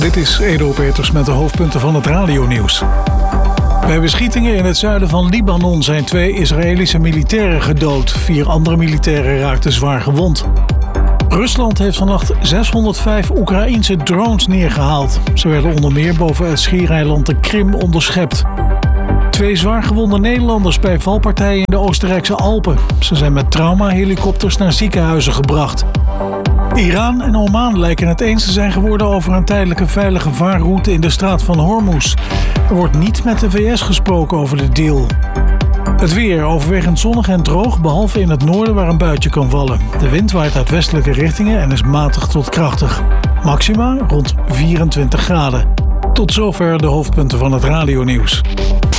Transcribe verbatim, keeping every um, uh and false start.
Dit is Edo Peters met de hoofdpunten van het radionieuws. Bij beschietingen in het zuiden van Libanon zijn twee Israëlische militairen gedood. Vier andere militairen raakten zwaar gewond. Rusland heeft vannacht zeshonderdvijf Oekraïense drones neergehaald. Ze werden onder meer boven het schiereiland de Krim onderschept. Twee zwaargewonde Nederlanders bij valpartijen in de Oostenrijkse Alpen. Ze zijn met traumahelikopters naar ziekenhuizen gebracht. Iran en Oman lijken het eens te zijn geworden over een tijdelijke veilige vaarroute in de straat van Hormuz. Er wordt niet met de V S gesproken over de deal. Het weer overwegend zonnig en droog, behalve in het noorden waar een buitje kan vallen. De wind waait uit westelijke richtingen en is matig tot krachtig. Maxima rond vierentwintig graden. Tot zover de hoofdpunten van het radionieuws.